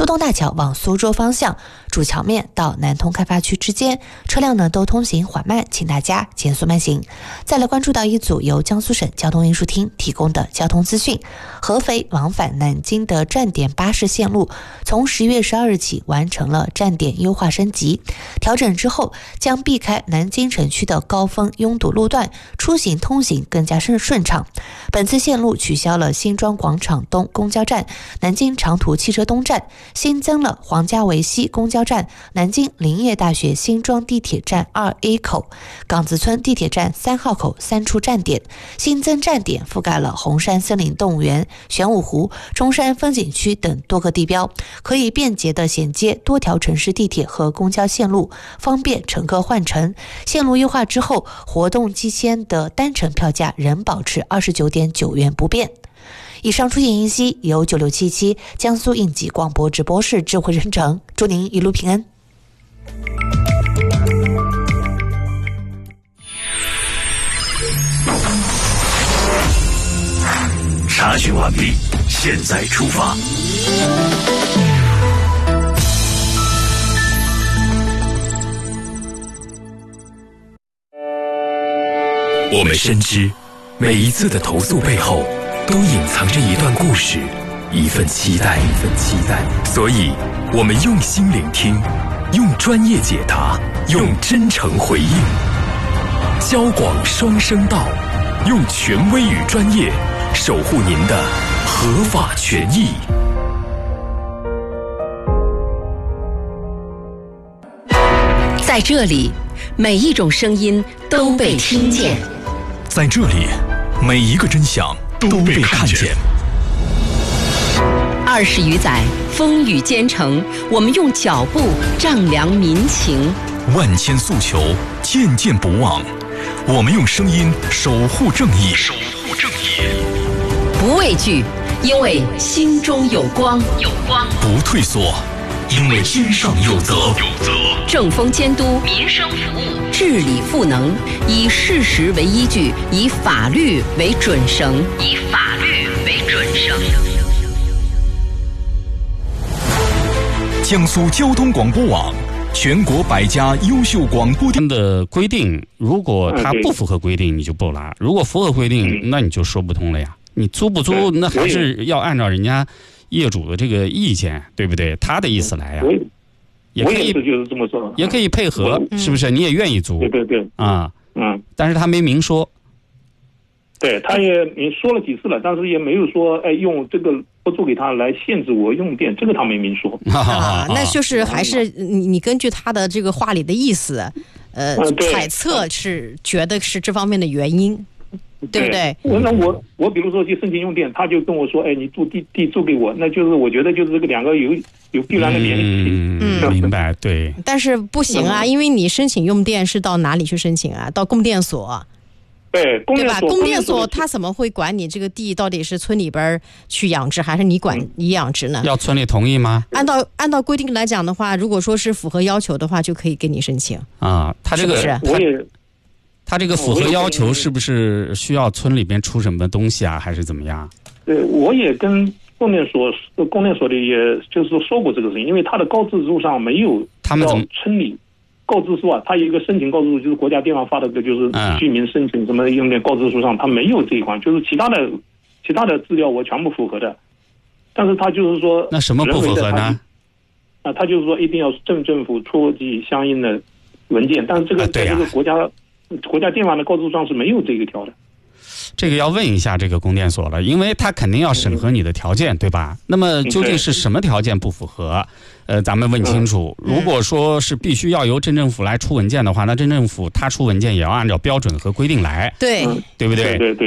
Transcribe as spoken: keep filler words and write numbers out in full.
东大桥往苏州方向主桥面到南通开发区之间，车辆呢都通行缓慢，请大家减速慢行。再来关注到一组由江苏省交通运输厅提供的交通资讯：合肥往返南京的站点巴士线路从十月十二日起完成了站点优化升级，调整之后将避开南京城区的高峰拥堵路段，出行通行更加顺畅。本次线路取消了新庄广场东公交站、南京长途汽车东站，新增了黄家围西公交站、南京林业大学新庄地铁站二 A 口、岗子村地铁站三号口三处站点，新增站点覆盖了红山森林动物园、玄武湖、中山风景区等多个地标，可以便捷地衔接多条城市地铁和公交线路，方便乘客换乘。线路优化之后，活动期间的单程票价仍保持二十九点九元不变。以上出行信息由九六七七江苏应急广播直播室智慧生成，祝您一路平安。 查询完毕，现在出发。我们深知，每一次的投诉背后都隐藏着一段故事，一份期待，一份期待。所以，我们用心聆听，用专业解答，用真诚回应。交广双声道，用权威与专业守护您的合法权益。 在这里，每一种声音都被听见。 在这里，每一个真相都被看见。 二十余载，风雨兼程，我们用脚步丈量民情， 万千诉求，件件不忘。我们用声音守护正义，守护正义， 不畏惧，因为心中有光，有光； 不退缩，因为肩上有责，有责。 正风监督，民生服务，治理赋能，以事实为依据，以法律为准绳，以法律为准绳。 江苏交通广播网，全国百家优秀广播电的规定，如果它不符合规定，你就不拉；如果符合规定，那你就说不通了呀。你租不租，那还是要按照人家业主的这个意见，对不对？他的意思来呀。也可以就是这么说， 也可以配合，是不是？你也愿意租？ 对对对， 啊， 嗯， 但是他没明说。 对，他也你说了几次了，但是也没有说，哎，用这个不租给他来限制我用电，这个他没明说。 啊，那就是还是你你根据他的这个话里的意思，呃， 嗯、 揣测是觉得是这方面的原因。对不对？ 那我我比如说去申请用电，他就跟我说，哎，你租地地租给我，那就是我觉得就是这个两个有有必然的联系。 嗯，明白，对。 但是不行啊，因为你申请用电是到哪里去申请啊？到供电所。 对，供电所， 对吧？供电所他怎么会管你这个地到底是村里边去养殖，还是你管你养殖呢？ 要村里同意吗？ 按照按照规定来讲的话，如果说是符合要求的话，就可以给你申请啊。他这个是他我也。 他这个符合要求是不是需要村里边出什么东西啊，还是怎么样？ 对，我也跟供电所供电所里也就是说过这个事情，因为他的告知书上没有他们怎么村里告知书啊，他有一个申请告知书，就是国家电网发的，就是居民申请什么用电告知书上，他没有这一款，就是其他的其他的资料我全部符合的，但是他就是说那什么不符合呢？ 啊，他就是说一定要镇政府出具相应的文件，但是这个在这个国家。国家电网的告知书上是没有这个条的， 这个要问一下这个供电所了，因为他肯定要审核你的条件，对吧？那么究竟是什么条件不符合？呃，咱们问清楚。如果说是必须要由镇政府来出文件的话，那镇政府他出文件也要按照标准和规定来， 对， 对不对？ 对对。